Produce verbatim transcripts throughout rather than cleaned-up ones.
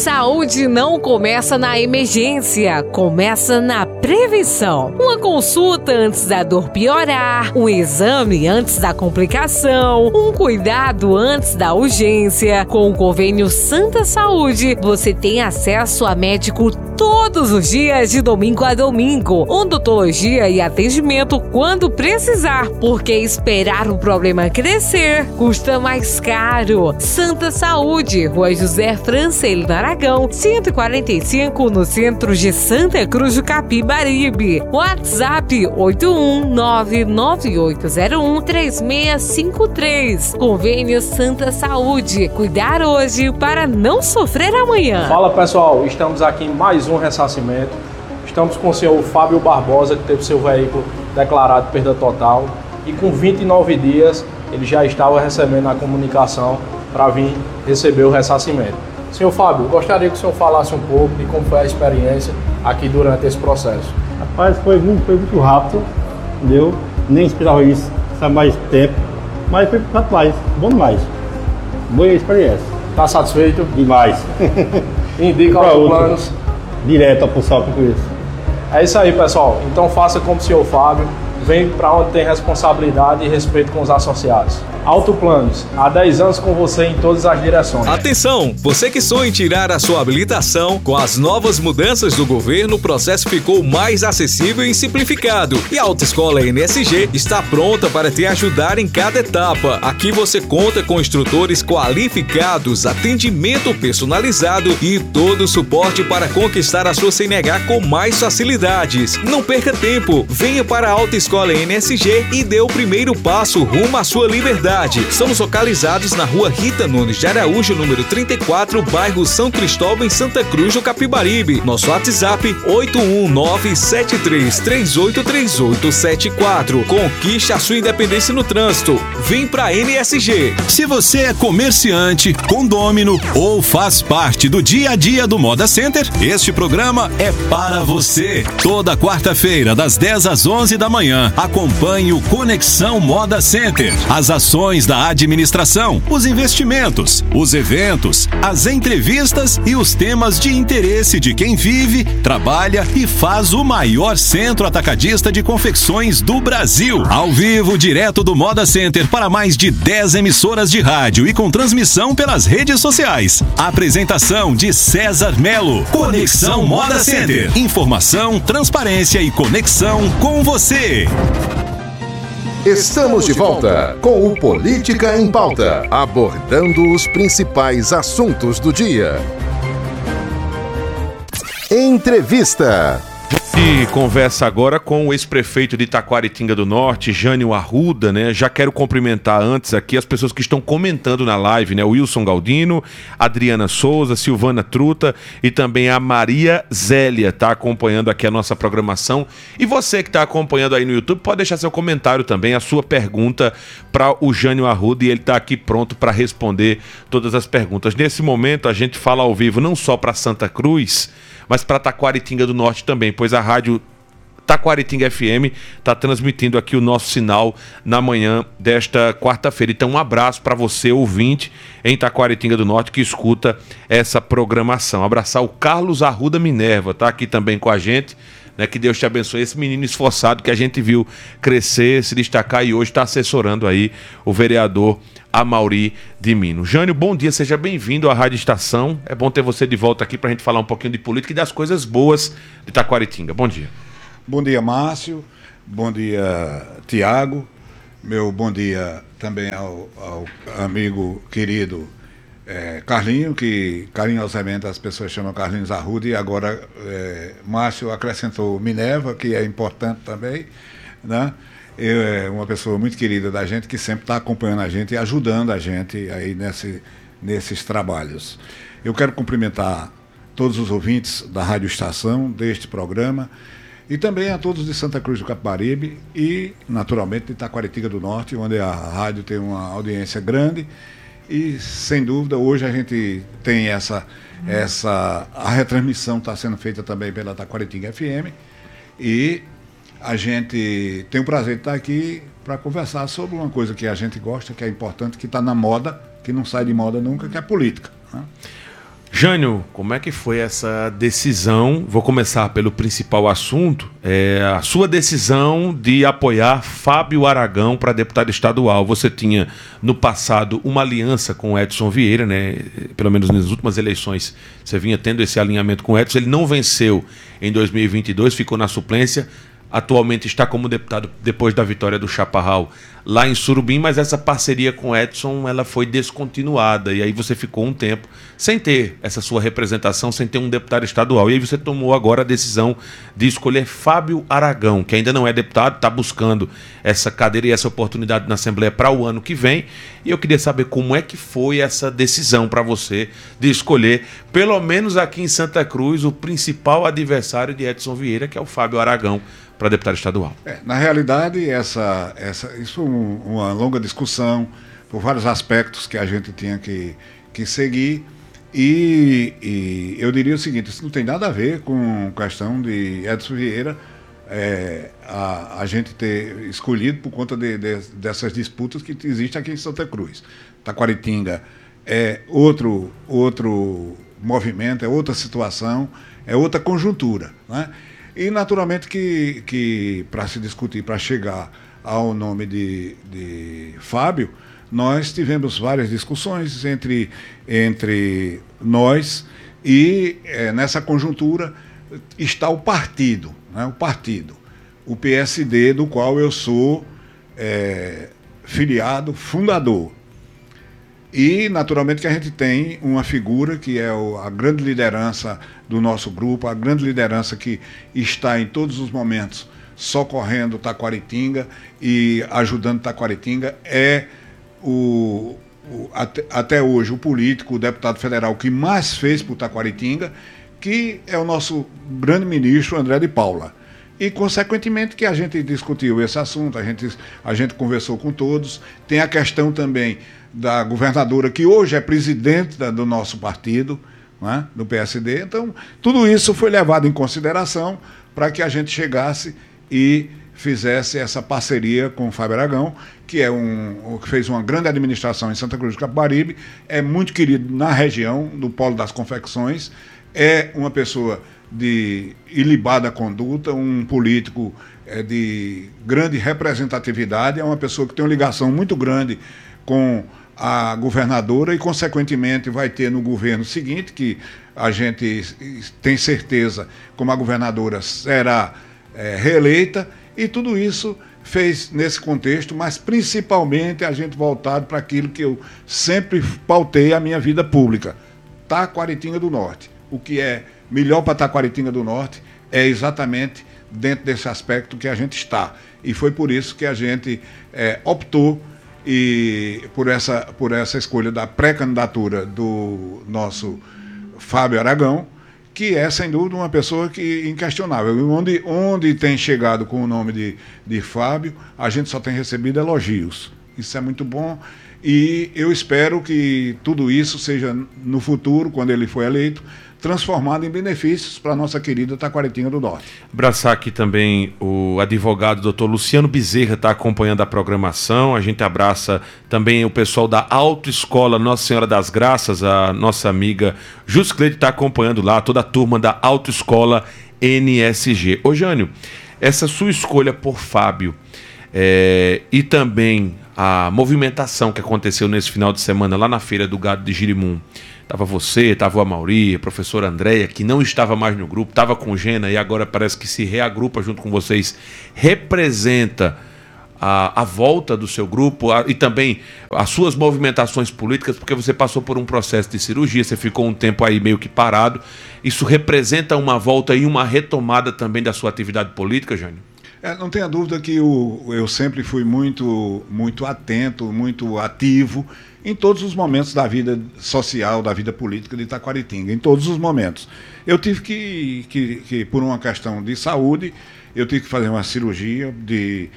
Saúde não começa na emergência, começa na prevenção. Uma consulta antes da dor piorar, um exame antes da complicação, um cuidado antes da urgência. Com o convênio Santa Saúde, você tem acesso a médico todos os dias de domingo a domingo, odontologia e atendimento quando precisar, porque esperar o problema crescer custa mais caro. Santa Saúde, Rua José Francelino Aragão, cento e quarenta e cinco, no centro de Santa Cruz do Capibaribe. WhatsApp oito um nove nove oito zero um três seis cinco três. Convênio Santa Saúde. Cuidar hoje para não sofrer amanhã. Fala pessoal, estamos aqui em mais um ressarcimento. Estamos com o senhor Fábio Barbosa, que teve seu veículo declarado perda total, e com vinte e nove dias ele já estava recebendo a comunicação para vir receber o ressarcimento. Senhor Fábio, gostaria que o senhor falasse um pouco de como foi a experiência aqui durante esse processo. Rapaz, foi muito, foi muito rápido, entendeu? Nem esperava isso, precisava mais tempo, mas foi rapaz, bom demais. Boa experiência. Está satisfeito? Demais. Indica os planos. Direto a pulsar com isso. É isso aí, pessoal. Então faça como o senhor Fábio. Vem para onde tem responsabilidade e respeito com os associados. Autoplanos, há dez anos com você em todas as direções. Atenção, você que sonha em tirar a sua habilitação, com as novas mudanças do governo, o processo ficou mais acessível e simplificado. E a Autoescola N S G está pronta para te ajudar em cada etapa. Aqui você conta com instrutores qualificados, atendimento personalizado e todo o suporte para conquistar a sua C N H com mais facilidades. Não perca tempo, venha para a Autoescola N S G e dê o primeiro passo rumo à sua liberdade. Somos localizados na Rua Rita Nunes de Araújo, número trinta e quatro, bairro São Cristóvão, em Santa Cruz do Capibaribe. Nosso WhatsApp oito um nove sete três três oito três oito sete quatro. Conquiste a sua independência no trânsito. Vem pra N S G. Se você é comerciante, condômino ou faz parte do dia a dia do Moda Center, este programa é para você. Toda quarta-feira, das dez às onze da manhã, acompanhe o Conexão Moda Center. As ações da administração, os investimentos, os eventos, as entrevistas e os temas de interesse de quem vive, trabalha e faz o maior centro atacadista de confecções do Brasil. Ao vivo, direto do Moda Center para mais de dez emissoras de rádio e com transmissão pelas redes sociais. Apresentação de César Melo. Conexão Moda Center. Informação, transparência e conexão com você. Estamos de volta com o Política em Pauta, abordando os principais assuntos do dia. Entrevista. E conversa agora com o ex-prefeito de Taquaritinga do Norte, Jânio Arruda, né? Já quero cumprimentar antes aqui as pessoas que estão comentando na live, né? O Wilson Galdino, Adriana Souza, Silvana Truta e também a Maria Zélia, tá acompanhando aqui a nossa programação. E você que está acompanhando aí no YouTube, pode deixar seu comentário também, a sua pergunta para o Jânio Arruda, e ele está aqui pronto para responder todas as perguntas. Nesse momento a gente fala ao vivo não só para Santa Cruz, mas para Taquaritinga do Norte também, pois a rádio Taquaritinga F M está transmitindo aqui o nosso sinal na manhã desta quarta-feira. Então um abraço para você, ouvinte, em Taquaritinga do Norte, que escuta essa programação. Abraçar o Carlos Arruda Minerva, tá aqui também com a gente, né? Que Deus te abençoe, esse menino esforçado que a gente viu crescer, se destacar e hoje está assessorando aí o vereador Amaury de Mino. Jânio, bom dia, seja bem-vindo à Rádio Estação. É bom ter você de volta aqui para a gente falar um pouquinho de política e das coisas boas de Taquaritinga. Bom dia. Bom dia, Márcio. Bom dia, Tiago. Meu bom dia também ao, ao amigo querido é, Carlinho, que carinhosamente as pessoas chamam Carlinhos Arruda, e agora é, Márcio acrescentou Minerva, que é importante também, né? Eu, é uma pessoa muito querida da gente, que sempre está acompanhando a gente e ajudando a gente aí nesse, nesses trabalhos. Eu quero cumprimentar todos os ouvintes da Rádio Estação, deste programa, e também a todos de Santa Cruz do Capibaribe e, naturalmente, de Taquaritinga do Norte, onde a rádio tem uma audiência grande. E, sem dúvida, hoje a gente tem essa... essa a retransmissão está sendo feita também pela Taquaritinga F M, e a gente tem o prazer de estar aqui para conversar sobre uma coisa que a gente gosta, que é importante, que está na moda, que não sai de moda nunca, que é a política, né? Jânio, como é que foi essa decisão? Vou começar pelo principal assunto, é a sua decisão de apoiar Fábio Aragão para deputado estadual. Você tinha no passado uma aliança com o Edson Vieira, né? Pelo menos nas últimas eleições você vinha tendo esse alinhamento com o Edson. Ele não venceu em dois mil e vinte e dois, ficou na suplência. Atualmente está como deputado depois da vitória do Chaparral lá em Surubim, mas essa parceria com o Edson ela foi descontinuada e aí você ficou um tempo sem ter essa sua representação, sem ter um deputado estadual. E aí você tomou agora a decisão de escolher Fábio Aragão, que ainda não é deputado, está buscando essa cadeira e essa oportunidade na Assembleia para o ano que vem. E eu queria saber como é que foi essa decisão para você de escolher, pelo menos aqui em Santa Cruz, o principal adversário de Edson Vieira, que é o Fábio Aragão, para deputado estadual. É, na realidade, essa, essa, isso foi um, uma longa discussão, por vários aspectos que a gente tinha que, que seguir, e, e eu diria o seguinte, isso não tem nada a ver com questão de Edson Vieira, é, a, a gente ter escolhido por conta de, de, dessas disputas que existem aqui em Santa Cruz. Taquaritinga é outro, outro movimento, é outra situação, é outra conjuntura, né? E, naturalmente, que, que para se discutir, para chegar ao nome de, de Fábio, nós tivemos várias discussões entre, entre nós e, é, nessa conjuntura, está o partido, né? o partido, o P S D, do qual eu sou é, filiado, fundador. E, naturalmente, que a gente tem uma figura que é o, a grande liderança do nosso grupo, a grande liderança que está em todos os momentos socorrendo Taquaritinga e ajudando Taquaritinga, é o, o, até, até hoje o político, o deputado federal que mais fez por Taquaritinga, que é o nosso grande ministro André de Paula. E, consequentemente, que a gente discutiu esse assunto, a gente, a gente conversou com todos. Tem a questão também da governadora, que hoje é presidente da, do nosso partido, né, do P S D. Então, tudo isso foi levado em consideração para que a gente chegasse e fizesse essa parceria com o Fábio Aragão, que é um, que fez uma grande administração em Santa Cruz do Capibaribe, é muito querido na região, do Polo das Confecções, é uma pessoa de ilibada conduta, um político é, de grande representatividade, é uma pessoa que tem uma ligação muito grande com a governadora e, consequentemente, vai ter no governo seguinte, que a gente tem certeza, como a governadora será é, reeleita, e tudo isso fez nesse contexto, mas principalmente a gente voltado para aquilo que eu sempre pautei a minha vida pública, Taquaritinga do Norte. O que é melhor para Taquaritinga do Norte é exatamente dentro desse aspecto que a gente está. E foi por isso que a gente é, optou e por essa, por essa escolha da pré-candidatura do nosso Fábio Aragão, que é, sem dúvida, uma pessoa que inquestionável. Onde, onde tem chegado com o nome de, de Fábio, a gente só tem recebido elogios. Isso é muito bom. E eu espero que tudo isso seja, no futuro, quando ele for eleito, transformado em benefícios para a nossa querida Taquaritinga do Norte. Abraçar aqui também o advogado doutor Luciano Bezerra, está acompanhando a programação. A gente abraça também o pessoal da Autoescola Nossa Senhora das Graças, a nossa amiga Juscleide está acompanhando lá, toda a turma da Autoescola N S G. Ô Jânio, essa sua escolha por Fábio é, e também a movimentação que aconteceu nesse final de semana lá na Feira do Gado de Girimum. Estava você, estava o Amauri, a professora Andréia, que não estava mais no grupo, estava com Gena e agora parece que se reagrupa junto com vocês. Representa a, a volta do seu grupo a, e também as suas movimentações políticas, porque você passou por um processo de cirurgia, você ficou um tempo aí meio que parado. Isso representa uma volta e uma retomada também da sua atividade política, Jânio? É, não tenha dúvida que eu, eu sempre fui muito, muito atento, muito ativo em todos os momentos da vida social, da vida política de Taquaritinga, em todos os momentos. Eu tive que, que, que por uma questão de saúde, eu tive que fazer uma cirurgia de,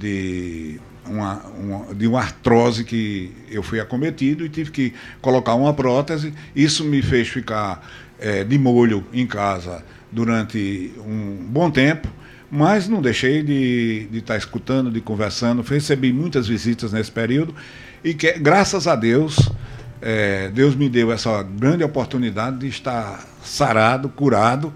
de, uma, uma, de uma artrose que eu fui acometido e tive que colocar uma prótese. Isso me fez ficar é, de molho em casa durante um bom tempo, mas não deixei de, de estar escutando, de conversando. Recebi muitas visitas nesse período e que, graças a Deus, é, Deus me deu essa grande oportunidade de estar sarado, curado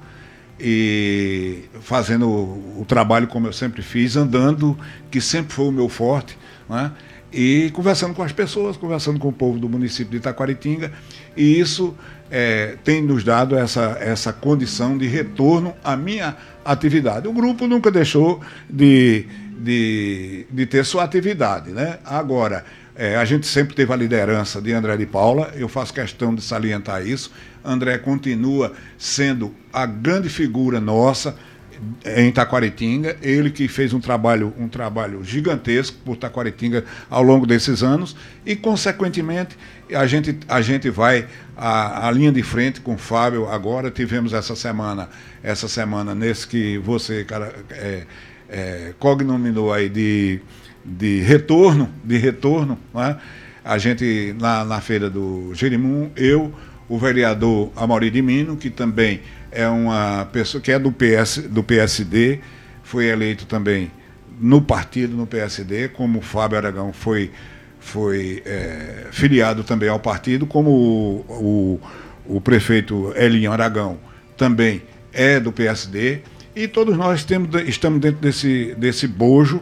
e fazendo o, o trabalho como eu sempre fiz, andando, que sempre foi o meu forte, né? E conversando com as pessoas, conversando com o povo do município de Itaquaritinga, e isso é, tem nos dado essa, essa condição de retorno à minha atividade. O grupo nunca deixou de, de, de ter sua atividade, né? Agora, é, a gente sempre teve a liderança de André de Paula, eu faço questão de salientar isso. André continua sendo a grande figura nossa em Itaquaritinga, ele que fez um trabalho, um trabalho gigantesco por Itaquaritinga ao longo desses anos, e consequentemente a gente, a gente vai à, à linha de frente com o Fábio. Agora tivemos essa semana, essa semana nesse que você, cara, é, é, cognominou aí de, de retorno, de retorno, né? A gente na, na feira do Jerimum, eu, o vereador Amaury de Mino, que também é uma pessoa que é do, P S, do P S D, foi eleito também no partido, no P S D, como o Fábio Aragão foi, foi é, filiado também ao partido, como o, o, o prefeito Elinho Aragão também é do P S D, e todos nós temos, estamos dentro desse, desse bojo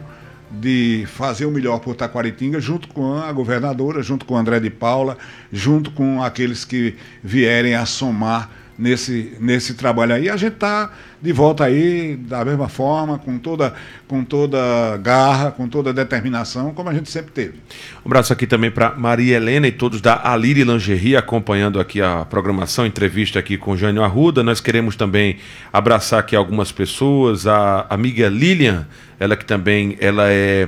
de fazer o melhor por Itaquaritinga, junto com a governadora, junto com o André de Paula, junto com aqueles que vierem a somar nesse, nesse trabalho aí. A gente está de volta aí da mesma forma, com toda, com toda garra, com toda determinação, como a gente sempre teve. Um abraço aqui também para Maria Helena e todos da Alire Lingerie acompanhando aqui a programação, entrevista aqui com Jânio Arruda. Nós queremos também abraçar aqui algumas pessoas, a amiga Lilian, ela que também ela é,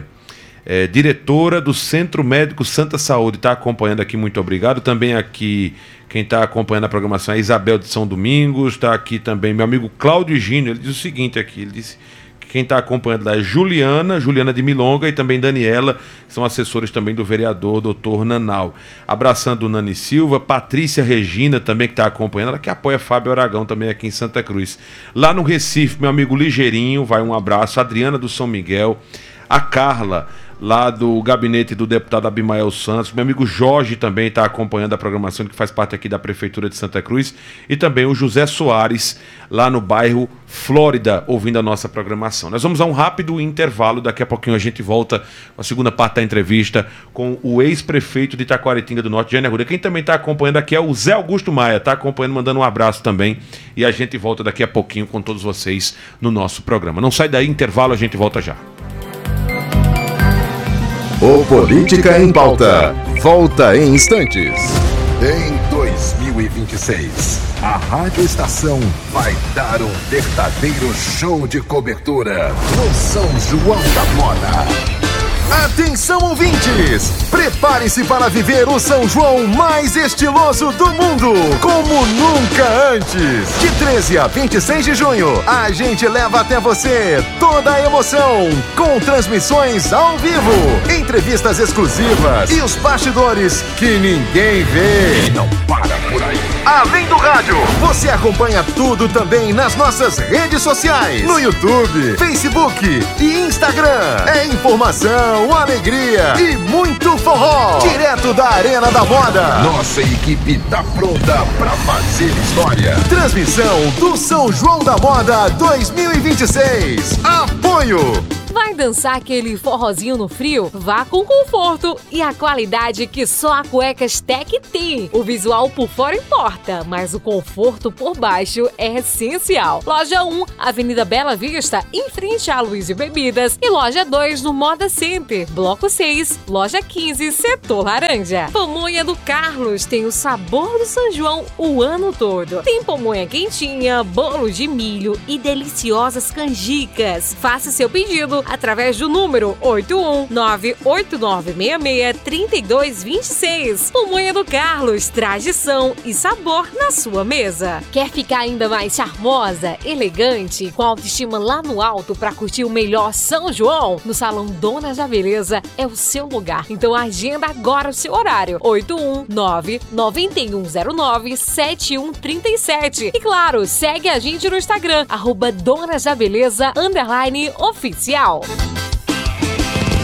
é diretora do Centro Médico Santa Saúde, está acompanhando aqui, muito obrigado. Também aqui, quem está acompanhando a programação é Isabel de São Domingos, está aqui também meu amigo Cláudio Gino, ele diz o seguinte aqui, ele disse que quem está acompanhando lá é Juliana, Juliana de Milonga, e também Daniela, que são assessores também do vereador doutor Nanau. Abraçando o Nani Silva, Patrícia Regina também que está acompanhando, ela que apoia Fábio Aragão também aqui em Santa Cruz. Lá no Recife, meu amigo Ligeirinho, vai um abraço, Adriana do São Miguel, a Carla, lá do gabinete do deputado Abimael Santos, meu amigo Jorge também está acompanhando a programação, que faz parte aqui da Prefeitura de Santa Cruz, e também o José Soares, lá no bairro Flórida, ouvindo a nossa programação. Nós vamos a um rápido intervalo, daqui a pouquinho a gente volta com a segunda parte da entrevista com o ex-prefeito de Itaquaritinga do Norte, Jânio Arruda. Quem também está acompanhando aqui é o Zé Augusto Maia, está acompanhando, mandando um abraço também, e a gente volta daqui a pouquinho com todos vocês no nosso programa. Não sai daí, intervalo, a gente volta já. O Política em Pauta volta em instantes. Em dois mil e vinte e seis, a Rádio Estação vai dar um verdadeiro show de cobertura no São João da Moda. Atenção, ouvintes! Prepare-se para viver o São João mais estiloso do mundo, como nunca antes. De treze a vinte e seis de junho, a gente leva até você toda a emoção, com transmissões ao vivo, entrevistas exclusivas e os bastidores que ninguém vê. E não para por aí. Além do rádio, você acompanha tudo também nas nossas redes sociais, no YouTube, Facebook e Instagram. É informação, alegria e muito forró, direto da Arena da Moda. Nossa equipe tá pronta pra fazer história. Transmissão do São João da Moda dois mil e vinte e seis. Apoio. Vai dançar aquele forrozinho no frio? Vá com conforto e a qualidade que só a Cuecas Tech tem. O visual por fora importa, mas o conforto por baixo é essencial. Loja um, Avenida Bela Vista, em frente a Luiz Bebidas. E loja dois, no Moda Center. Bloco seis, loja quinze, setor laranja. Pamonha do Carlos tem o sabor do São João o ano todo. Tem pamonha quentinha, bolo de milho e deliciosas canjicas. Faça seu pedido através do número oito um nove oito nove seis seis três dois dois seis. Pamonha do Carlos, tradição e sabor na sua mesa. Quer ficar ainda mais charmosa, elegante, com autoestima lá no alto para curtir o melhor São João? No Salão Donas da Beleza é o seu lugar. Então agenda agora o seu horário. oito um nove nove um zero nove sete um três sete. E claro, segue a gente no Instagram, arroba Donas da Beleza, underline oficial.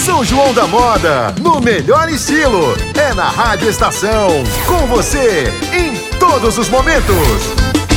São João da Moda, no melhor estilo. É na Rádio Estação, com você em todos os momentos.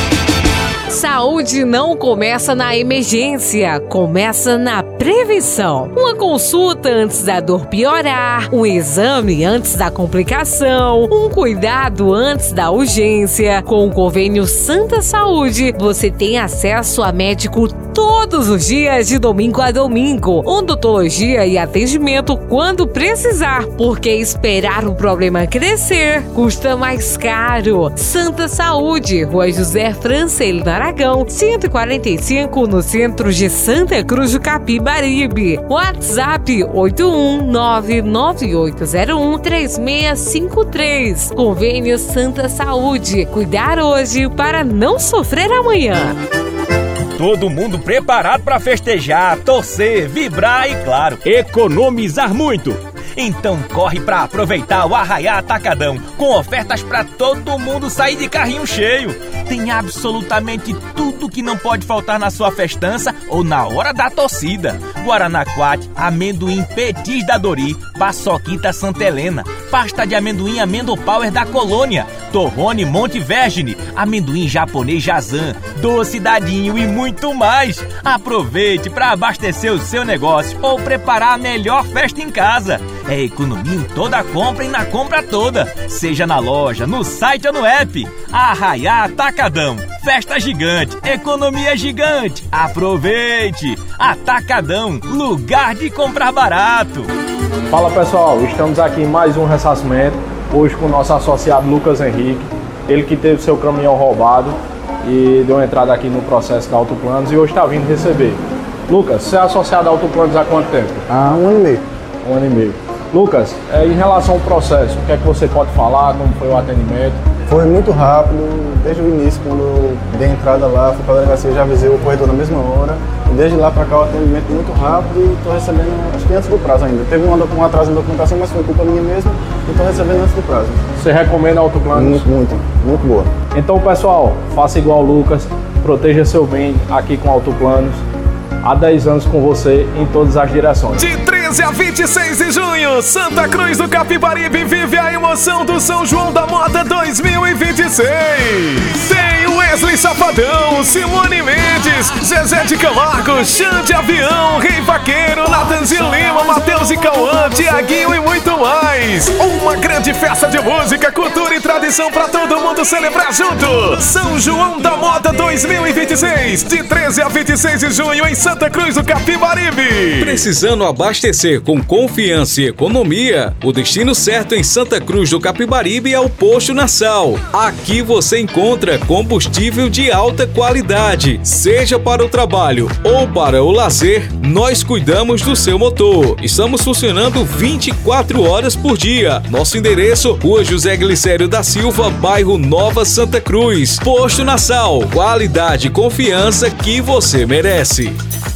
Saúde não começa na emergência, começa na prevenção. Uma consulta antes da dor piorar, um exame antes da complicação, um cuidado antes da urgência. Com o convênio Santa Saúde, você tem acesso a médico todos os dias, de domingo a domingo, odontologia e atendimento quando precisar, porque esperar o problema crescer custa mais caro. Santa Saúde, Rua José Francelino Aragão, cento e quarenta e cinco, no centro de Santa Cruz do Capibaribe. WhatsApp oito um nove nove oito zero um três seis cinco três. Convênio Santa Saúde. Cuidar hoje para não sofrer amanhã. Todo mundo preparado para festejar, torcer, vibrar e, claro, economizar muito. Então corre para aproveitar o Arraiá Atacadão, com ofertas para todo mundo sair de carrinho cheio. Tem absolutamente tudo que não pode faltar na sua festança ou na hora da torcida. Guaraná Quat, amendoim Petis da Dori, paçoquita Santa Helena, pasta de amendoim Amendo Power da Colônia, Torrone Monte Vergine, amendoim japonês Jazan, doce dadinho e muito mais. Aproveite para abastecer o seu negócio ou preparar a melhor festa em casa. É economia em toda a compra e na compra toda, seja na loja, no site ou no app. Arraiá Atacadão, festa gigante, economia gigante. Aproveite! Atacadão, lugar de comprar barato. Fala pessoal, estamos aqui em mais um ressarcimento, hoje com o nosso associado Lucas Henrique, ele que teve seu caminhão roubado e deu entrada aqui no processo da Autoplanos e hoje está vindo receber. Lucas, você é associado à Autoplanos há quanto tempo? Há um ano e meio. Um ano e meio. Lucas, é, em relação ao processo, o que é que você pode falar, como foi o atendimento? Foi muito rápido, desde o início, quando eu dei entrada lá, fui para a delegacia, já avisei o corredor na mesma hora. E desde lá para cá o atendimento muito rápido e estou recebendo, acho que antes do prazo ainda. Teve um, um atraso na documentação, mas foi culpa minha mesmo e estou recebendo antes do prazo. Você recomenda a Autoplanos? Muito, muito, muito boa. Então pessoal, faça igual o Lucas, proteja seu bem aqui com a Autoplanos. Há dez anos com você em todas as direções. De treze a vinte e seis de junho, Santa Cruz do Capibaribe vive a emoção do São João da Moda dois mil e vinte e seis. Tem Wesley Safadão, Simone Mendes, Zezé de Camargo, Xande Avião, Rei Vaqueiro, Natanzinho Lima, Matheus e Cauã, Tiaguinho e muito mais. Uma grande festa de música, cultura e tradição para todo mundo celebrar junto. São João da Moda dois mil e vinte e seis, de treze a vinte e seis de junho em Santa Cruz do Capibaribe. Precisando abastecer com confiança e economia? O destino certo em Santa Cruz do Capibaribe é o Posto Nassau. Aqui você encontra combustível de alta qualidade. Seja para o trabalho ou para o lazer, nós cuidamos do seu motor. Estamos funcionando vinte e quatro horas por dia. Nosso endereço, Rua José Glicério da Silva, bairro Nova Santa Cruz. Posto Nassau, qualidade e confiança que você merece.